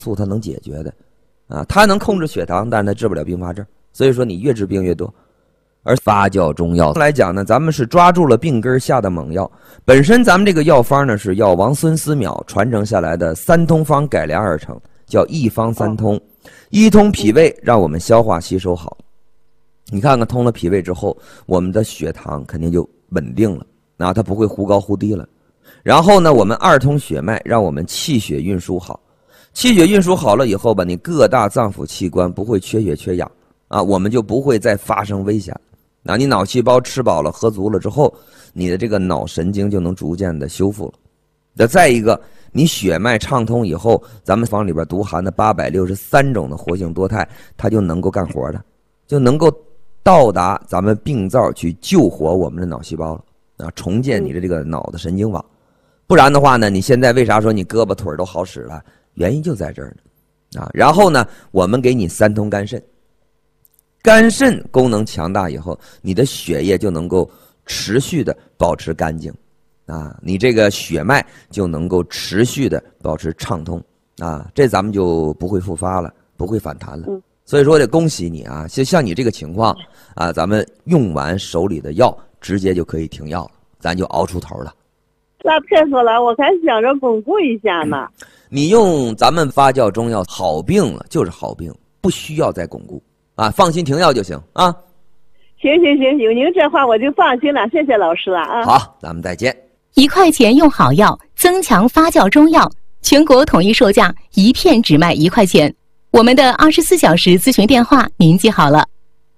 素它能解决的啊，它能控制血糖，但是它治不了并发症。所以说你越治病越多。而发酵中药来讲呢，咱们是抓住了病根下的猛药。本身咱们这个药方呢是药王孙思邈传承下来的三通方改良而成，叫一方三通。一通脾胃，让我们消化吸收好。你看看通了脾胃之后，我们的血糖肯定就稳定了啊，它不会忽高忽低了。然后呢，我们二通血脉，让我们气血运输好。气血运输好了以后吧，你各大脏腑器官不会缺血缺氧啊，我们就不会再发生危险。那你脑细胞吃饱了喝足了之后，你的这个脑神经就能逐渐的修复了。那再一个，你血脉畅通以后，咱们方里边独含的863种的活性多肽，它就能够干活了，就能够到达咱们病灶去救活我们的脑细胞了啊，重建你的这个脑的神经网。不然的话呢，你现在为啥说你胳膊腿都好使了？原因就在这儿呢啊。然后呢，我们给你三通肝肾。肝肾功能强大以后，你的血液就能够持续的保持干净啊，你这个血脉就能够持续的保持畅通啊，这咱们就不会复发了，不会反弹了。所以说得恭喜你啊，像你这个情况啊，咱们用完手里的药直接就可以停药了，咱就熬出头了。 那太好了，我还想着巩固一下呢。 你用咱们发酵中药好病了就是好病，不需要再巩固啊，放心停药就行啊。 行，有您这话我就放心了，谢谢老师了啊。 好，咱们再见。 1块钱用好药，增强发酵中药，全国统一售价，一片只卖1块钱。我们的24小时咨询电话您记好了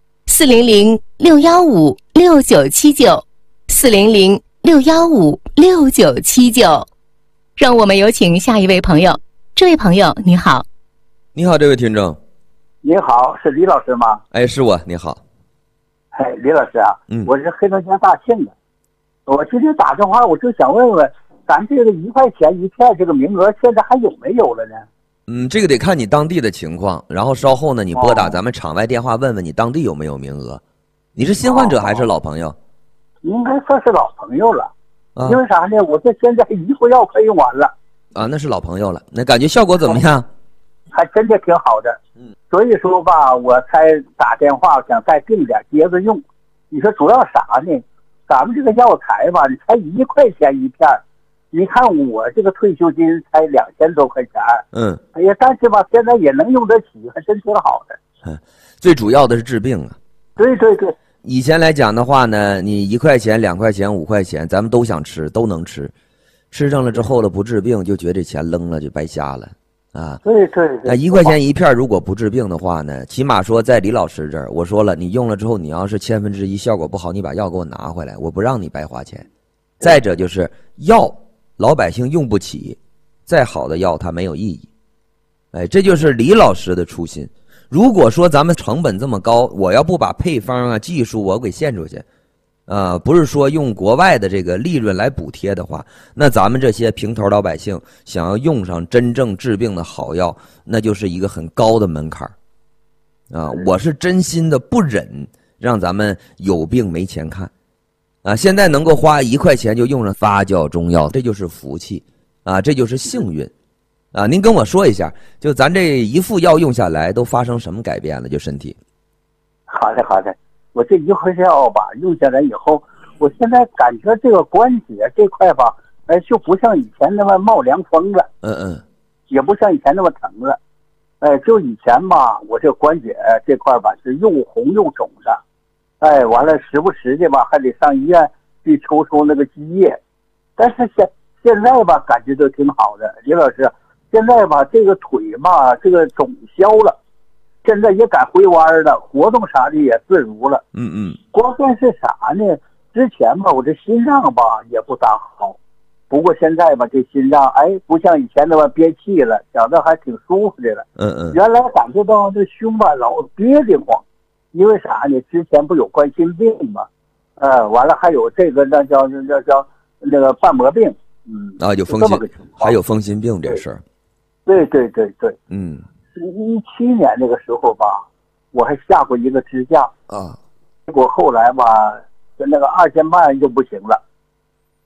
，400-615-6979，400-615-6979。让我们有请下一位朋友。这位朋友你好。 你好，这位听众。 你好，是李老师吗？ 哎，是我，你好。 哎，李老师啊，我是黑龙江大庆的。我今天打电话，我就想问问，咱这个1块钱一片这个名额现在还有没有了呢？ 这个得看你当地的情况，然后稍后呢，你拨打咱们场外电话问问你当地有没有名额。你是新患者还是老朋友？ 应该算是老朋友了。因为啥呢？我这现在一副药快用完了。 啊，那是老朋友了。那感觉效果怎么样？ 还真的挺好的。所以说吧，我才打电话想再订点接着用。你说主要啥呢？咱们这个药材吧，你才1块钱一片，你看我这个退休金才2000多块钱。哎呀，但是吧，现在也能用得起，还真挺好的。 最主要的是治病啊。 对。 以前来讲的话呢，你1块钱、2块钱、5块钱，咱们都想吃，都能吃，吃上了之后了不治病，就觉得这钱扔了就白瞎了啊。 对。 那1块钱一片，如果不治病的话呢，起码说在李老师这儿，我说了，你用了之后，你要是1/1000效果不好，你把药给我拿回来，我不让你白花钱。再者就是药，老百姓用不起，再好的药它没有意义。哎，这就是李老师的初心。如果说咱们成本这么高，我要不把配方啊、技术我给献出去，不是说用国外的这个利润来补贴的话，那咱们这些平头老百姓想要用上真正治病的好药，那就是一个很高的门槛啊！我是真心的不忍让咱们有病没钱看啊！现在能够花1块钱就用上发酵中药，这就是福气啊，这就是幸运。您跟我说一下，就咱这一副药用下来都发生什么改变了？就身体。 好的，我这1副药吧用下来以后，我现在感觉这个关节这块吧，就不像以前那么冒凉风了。也不像以前那么疼了。就以前吧，我这关节这块吧是又红又肿的，完了时不时的吧还得上医院去抽那个积液，但是现在吧感觉都挺好的。李老师。现在吧，这个腿吧，这个肿消了，现在也敢回弯了，活动啥的也自如了。关键是啥呢？之前吧，我这心脏吧也不咋好，不过现在吧，这心脏不像以前那么憋气了，觉得还挺舒服的了。原来感觉到这胸吧老憋得慌，因为啥呢？之前不有冠心病吗？完了还有这个那叫那个瓣膜病。 有风心，还有风心病这事儿。 对。17年那个时候吧，我还下过一个支架结果后来吧，就那个2000万就不行了，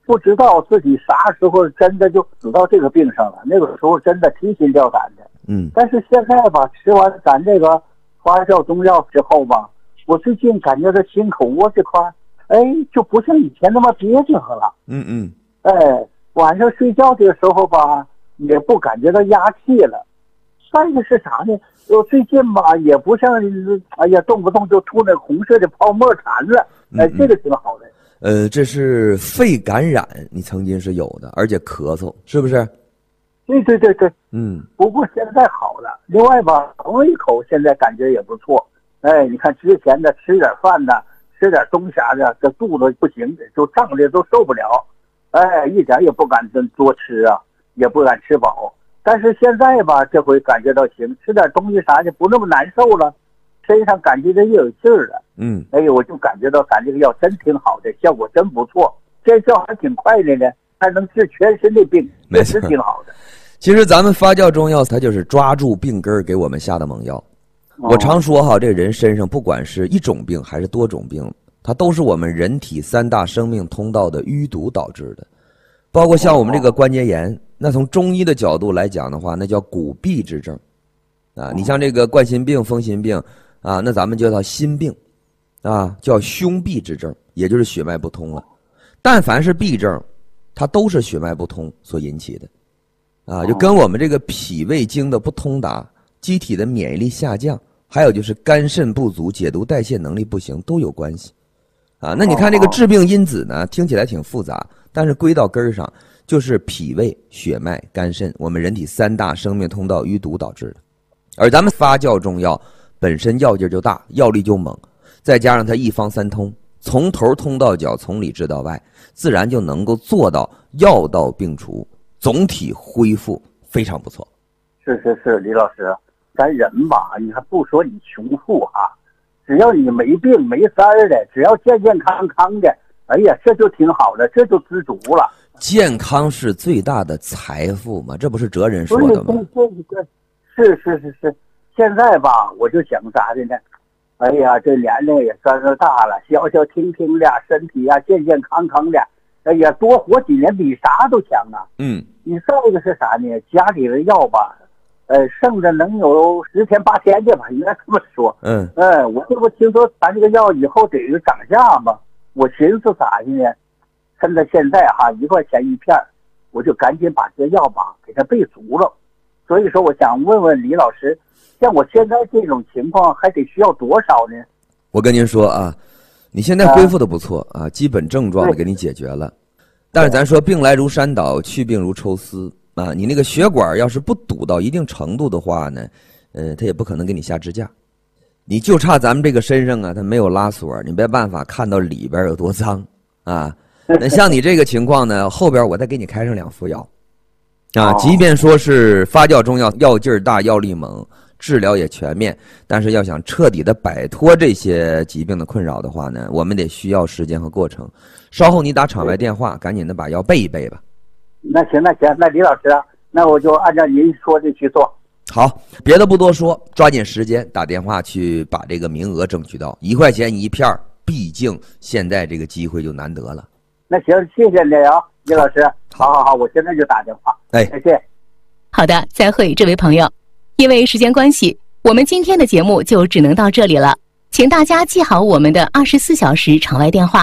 不知道自己啥时候真的就死到这个病上了，那个时候真的提心吊胆的。但是现在吧，吃完咱这个发酵中药之后吧，我最近感觉到心口窝这块，就不像以前那么憋挺了。晚上睡觉的时候吧，也不感觉到压气了。再一个是啥呢？我最近吧，也不像动不动就吐那红色的泡沫痰了。这个挺好的。 这是肺感染，你曾经是有的，而且咳嗽，是不是？ 对。不过现在好了。另外吧，胃口现在感觉也不错。你看之前的吃点饭呢，吃点东西啥的，这肚子不行，就胀的都受不了。一点也不敢多吃啊，也不敢吃饱。但是现在吧，这回感觉到行，吃点东西啥的不那么难受了，身上感觉到又有劲儿了。我就感觉到咱这个药真挺好的，效果真不错。这效还挺快的呢，还能治全身的病，确实挺好的。 其实咱们发酵中药，它就是抓住病根给我们下的猛药。我常说哈，这人身上不管是一种病还是多种病，它都是我们人体3大生命通道的淤堵导致的。包括像我们这个关节炎，那从中医的角度来讲的话，那叫骨痹之症啊。你像这个冠心病、风心病啊，那咱们就叫心病啊，叫胸痹之症，也就是血脉不通了。但凡是痹症，它都是血脉不通所引起的啊，就跟我们这个脾胃经的不通达、机体的免疫力下降，还有就是肝肾不足、解毒代谢能力不行都有关系啊。那你看这个致病因子呢，听起来挺复杂，但是归到根儿上就是脾胃、血脉、肝肾，我们人体3大生命通道淤堵导致的。而咱们发酵中药本身药劲就大，药力就猛，再加上它一方三通，从头通到脚，从里治到外，自然就能够做到药到病除，总体恢复非常不错。 是，李老师，咱人吧，你还不说你穷富啊，只要你没病没灾的，只要健健康康的，这就挺好的，这就知足了。 健康是最大的财富嘛，这不是哲人说的吗？ 是。现在吧，我就想啥的呢？这年龄也算是大了，消消停停的，身体健健康康的，多活几年比啥都强啊。你再一个是啥呢？家里的药吧，剩着能有10天8天的吧，应该这么说。我这不听说咱这个药以后得涨价嘛，我寻思啥的呢？趁着现在1块钱一片，我就赶紧把这个药吧给它备足了。所以说，我想问问李老师，像我现在这种情况还得需要多少呢？ 我跟您说啊，你现在恢复的不错啊，基本症状给你解决了。但是咱说病来如山倒，去病如抽丝啊，你那个血管要是不堵到一定程度的话呢，它也不可能给你下支架。你就差咱们这个身上它没有拉锁，你没办法看到里边有多脏啊。那像你这个情况呢，后边我再给你开上2副药啊，即便说是发酵中药，药劲儿大，药力猛，治疗也全面，但是要想彻底的摆脱这些疾病的困扰的话呢，我们得需要时间和过程。稍后你打场外电话，赶紧的把药备一备吧。 那行，那李老师那我就按照您说的去做。 好，别的不多说，抓紧时间打电话去把这个名额争取到，1块钱一片，毕竟现在这个机会就难得了。 那行，谢谢你啊，李老师。好，我现在就打电话。谢谢。 好的，再会，这位朋友。因为时间关系，我们今天的节目就只能到这里了，请大家记好我们的24小时场外电话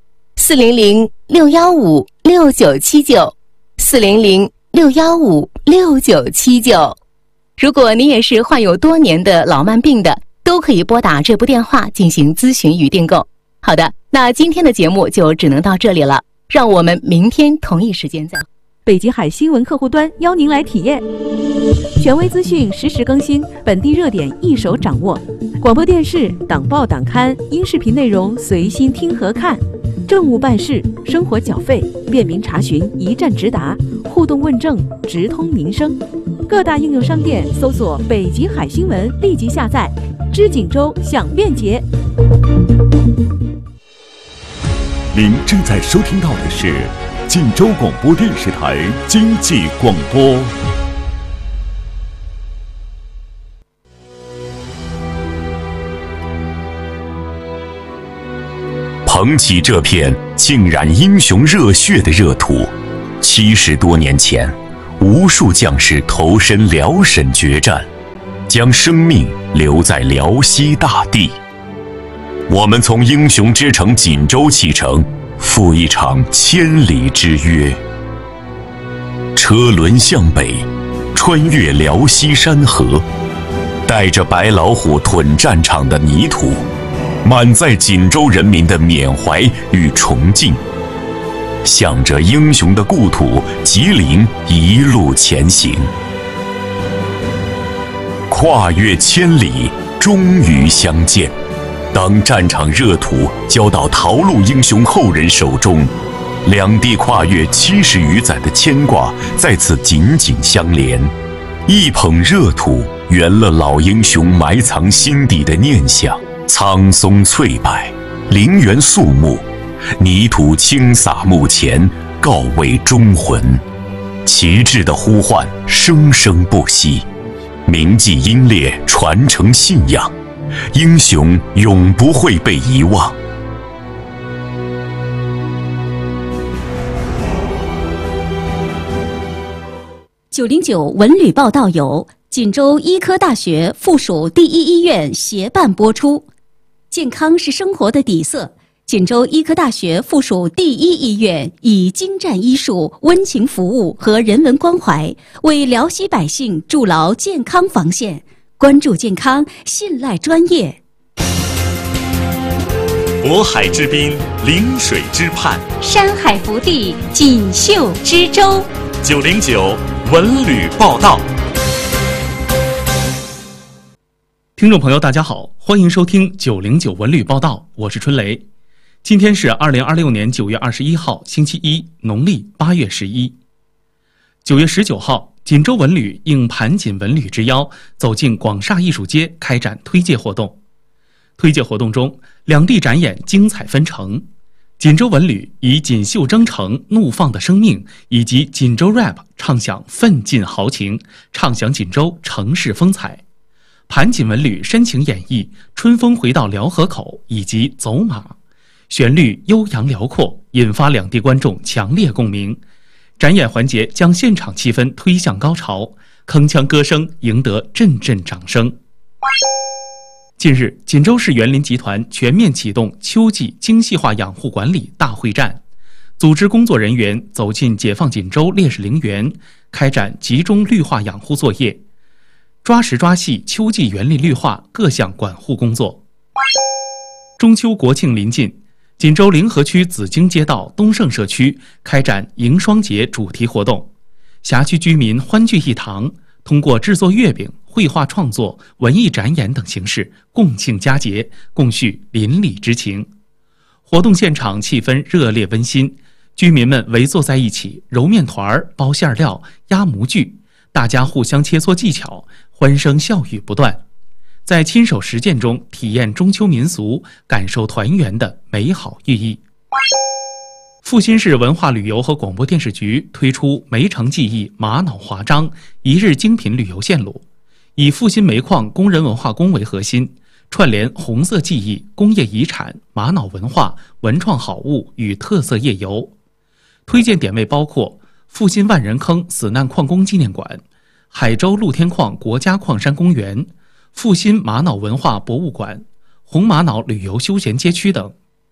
：400-615-6979，400-615-6979。如果您也是患有多年的老慢病的，都可以拨打这部电话进行咨询与订购。好的，那今天的节目就只能到这里了，让我们明天同一时间再会。 北极海新闻客户端邀您来体验，权威资讯实时更新，本地热点一手掌握，广播电视、党报党刊、音视频内容随心听和看，政务办事、生活缴费便民查询一站直达，互动问政直通民生。各大应用商店搜索北极海新闻，立即下载，知锦州享便捷。 您正在收听到的是锦州广播电视台经济广播。 捧起这片浸染英雄热血的热土，70多年前，无数将士投身辽沈决战，将生命留在辽西大地。我们从英雄之城锦州启程，赴一场千里之约。车轮向北，穿越辽西山河，带着白老虎屯战场的泥土，满载锦州人民的缅怀与崇敬，向着英雄的故土吉林一路前行。跨越千里，终于相见。当战场热土交到逃路英雄后人手中，两地跨越70余载的牵挂在此紧紧相连。一捧热土，圆了老英雄埋藏心底的念想。苍松翠柏，陵园肃穆，泥土轻洒墓前，告慰忠魂。旗帜的呼唤生生不息，铭记英烈，传承信仰，英雄永不会被遗忘。 909文旅报道由锦州医科大学附属第一医院协办播出。健康是生活的底色，锦州医科大学附属第一医院以精湛医术、温情服务和人文关怀，为辽西百姓筑牢健康防线。关注健康，信赖专业。 渤海之滨，临水之畔， 山海福地，锦绣之州。 909文旅报道。 听众朋友大家好，欢迎收听909文旅报道，我是春雷。今天是2026年9月21号星期一，农历8月11。9月19号，锦州文旅应盘锦文旅之邀，走进广厦艺术街开展推介活动。推介活动中，两地展演精彩纷呈。锦州文旅以锦绣征程、怒放的生命以及锦州 rap 唱响奋进豪情，唱响锦州城市风采。盘锦文旅深情演绎《春风回到辽河口》以及《走马》，旋律悠扬辽阔，引发两地观众强烈共鸣。展演环节将现场气氛推向高潮，铿锵歌声赢得阵阵掌声。近日，锦州市园林集团全面启动秋季精细化养护管理大会战，组织工作人员走进解放锦州烈士陵园，开展集中绿化养护作业，抓实抓细秋季园林绿化各项管护工作。中秋国庆临近，锦州临河区紫荆街道东盛社区开展迎双节主题活动，辖区居民欢聚一堂，通过制作月饼、绘画创作、文艺展演等形式共庆佳节，共叙邻里之情。活动现场气氛热烈温馨，居民们围坐在一起揉面团、包馅料、压模具，大家互相切磋技巧，欢声笑语不断。在亲手实践中体验中秋民俗，感受团圆的美好寓意。阜新市文化旅游和广播电视局推出梅城记忆玛瑙华章一日精品旅游线路，以阜新煤矿工人文化宫为核心，串联红色记忆、工业遗产、玛瑙文化、文创好物与特色夜游。推荐点位包括阜新万人坑死难矿工纪念馆、海州露天矿国家矿山公园、阜新玛瑙文化博物馆、红玛瑙旅游休闲街区等。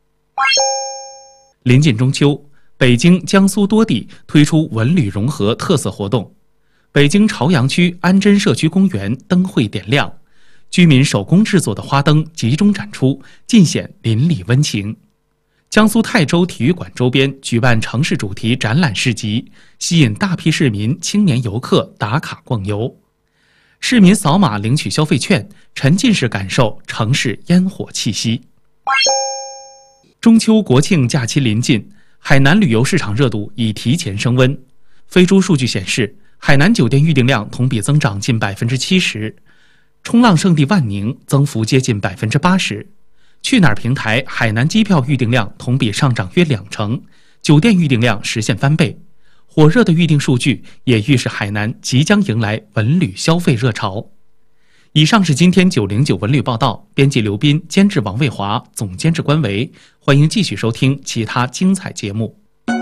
临近中秋，北京、江苏多地推出文旅融合特色活动。北京朝阳区安贞社区公园灯会点亮，居民手工制作的花灯集中展出，尽显邻里温情。江苏泰州体育馆周边举办城市主题展览市集，吸引大批市民、青年游客打卡逛游。市民扫码领取消费券，沉浸式感受城市烟火气息。中秋国庆假期临近，海南旅游市场热度已提前升温。飞猪数据显示，海南酒店预订量同比增长近70%，冲浪圣地万宁增幅接近80%。去哪儿平台海南机票预订量同比上涨约2成，酒店预订量实现翻倍。火热的预订数据也预示海南即将迎来文旅消费热潮。 以上是今天909文旅报道，编辑刘斌，监制王卫华，总监制关维。欢迎继续收听其他精彩节目。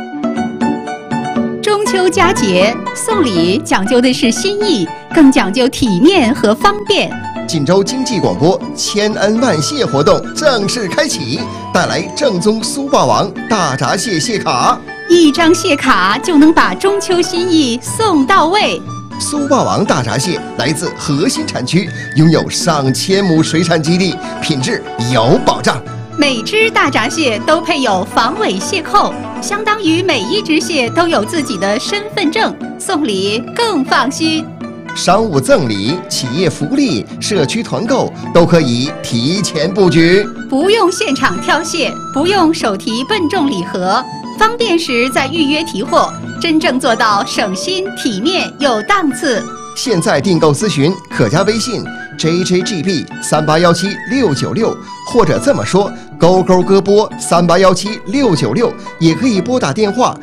中秋佳节送礼讲究的是心意，更讲究体面和方便。 锦州经济广播千恩万谢活动正式开启，带来正宗苏霸王大闸蟹蟹卡， 一张蟹卡就能把中秋心意送到位。 苏霸王大闸蟹来自核心产区，拥有上千亩水产基地，品质有保障。 每只大闸蟹都配有防伪蟹扣，相当于每一只蟹都有自己的身份证，送礼更放心。 商务赠礼、企业福利、社区团购都可以提前布局， 不用现场挑蟹，不用手提笨重礼盒，方便时再预约提货，真正做到省心、体面又档次。 现在订购咨询可加微信 JJGB3817696，或者这么说勾勾歌播3817696，也可以拨打电话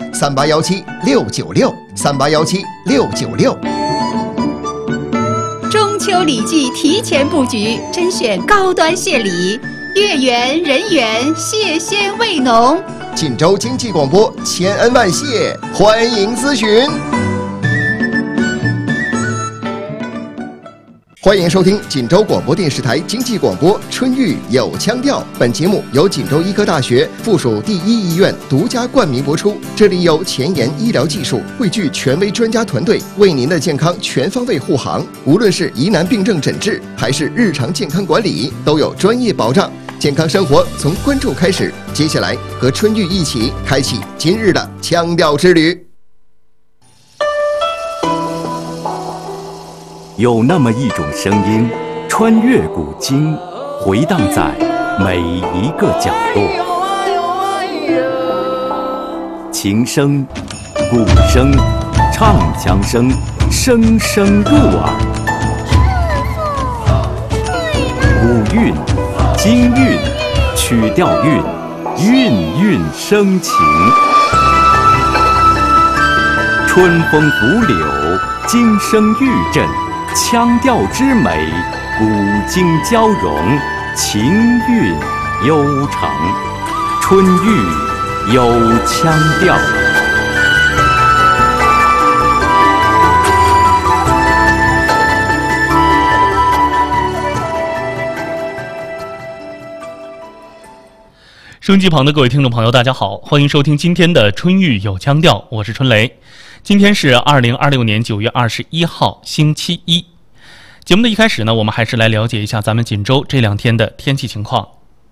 3817696，3817696。 中秋礼季提前布局，甄选高端蟹礼，月圆人圆，蟹鲜味浓。 锦州经济广播千恩万谢，欢迎咨询。欢迎收听锦州广播电视台经济广播春雨有腔调。本节目由锦州医科大学附属第一医院独家冠名播出。这里有前沿医疗技术，汇聚权威专家团队，为您的健康全方位护航。无论是疑难病症诊治，还是日常健康管理，都有专业保障。健康生活从关注开始。接下来和春雨一起开启今日的腔调之旅。 有那么一种声音，穿越古今，回荡在每一个角落。琴声、鼓声、唱腔声，声声入耳。古韵、京韵、曲调韵，韵韵生情。春风拂柳，今声玉振。腔调之美，古今交融，情韵悠长。春雨有腔调。 收音机旁的各位听众朋友，大家好，欢迎收听今天的春雨有腔调，我是春雷。今天是2026年9月21号，星期一。节目的一开始呢，我们还是来了解一下咱们锦州这2天的天气情况。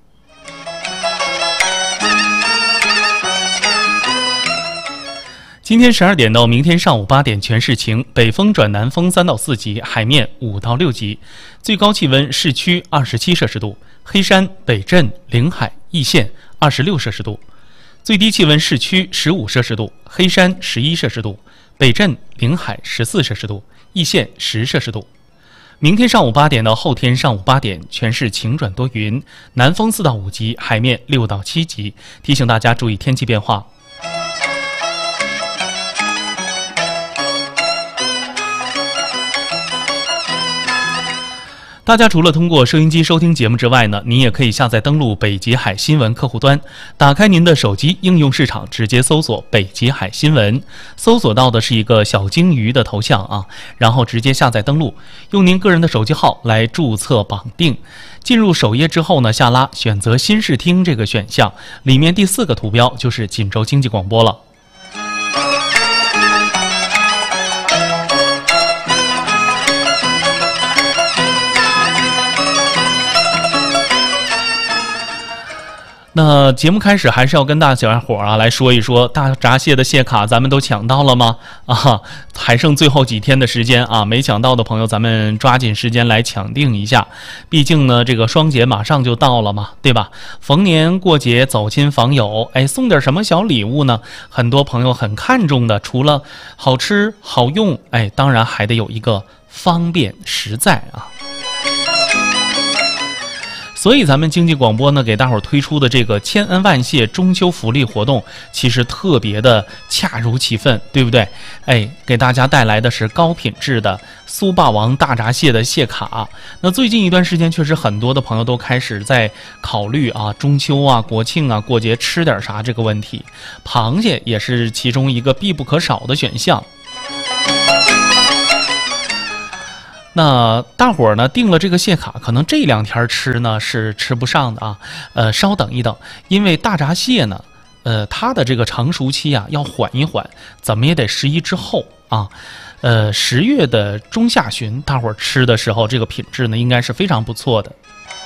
今天12点到明天上午8点全是晴，北风转南风3到4级，海面5到6级，最高气温市区27摄氏度，黑山、北镇、临海、易县26摄氏度，最低气温市区15摄氏度，黑山11摄氏度，北镇、临海14摄氏度，易县10摄氏度。明天上午8点到后天上午8点全是晴转多云，南风4到5级，海面6到7级，提醒大家注意天气变化。大家除了通过收音机收听节目之外呢，您也可以下载登录北极海新闻客户端，打开您的手机应用市场，直接搜索北极海新闻，搜索到的是一个小鲸鱼的头像啊，然后直接下载登录，用您个人的手机号来注册绑定。进入首页之后呢，下拉选择新视听这个选项，里面第4个图标就是锦州经济广播了。那节目开始还是要跟大家伙来说一说，大闸蟹的蟹卡咱们都抢到了吗？还剩最后几天的时间啊，没抢到的朋友咱们抓紧时间来抢订一下，毕竟呢这个双节马上就到了嘛，对吧？逢年过节走亲访友，送点什么小礼物呢？很多朋友很看重的，除了好吃好用，当然还得有一个方便实在啊。 所以咱们经济广播呢，给大伙儿推出的这个千恩万谢中秋福利活动，其实特别的恰如其分，对不对？哎，给大家带来的是高品质的苏霸王大闸蟹的蟹卡。那最近一段时间，确实很多的朋友都开始在考虑啊，中秋啊、国庆啊、过节吃点啥这个问题，螃蟹也是其中一个必不可少的选项。那大伙儿呢订了这个蟹卡，可能这2天吃呢是吃不上的啊，稍等一等，因为大闸蟹呢，它的这个成熟期啊要缓一缓，怎么也得11之后啊，10月的中下旬，大伙儿吃的时候，这个品质呢应该是非常不错的。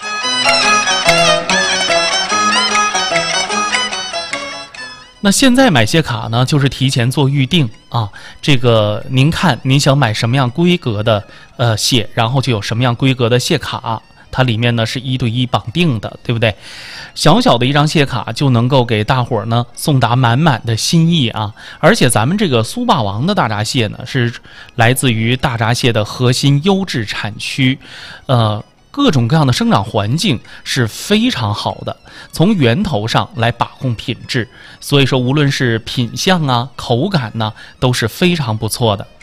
那现在买蟹卡呢，就是提前做预定啊。这个您看您想买什么样规格的蟹，然后就有什么样规格的蟹卡，它里面呢是1对1绑定的，对不对？小小的一张蟹卡就能够给大伙儿呢送达满满的心意啊！而且咱们这个苏霸王的大闸蟹呢，是来自于大闸蟹的核心优质产区，各种各样的生长环境是非常好的，从源头上来把控品质，所以说无论是品相啊、口感呢，都是非常不错的。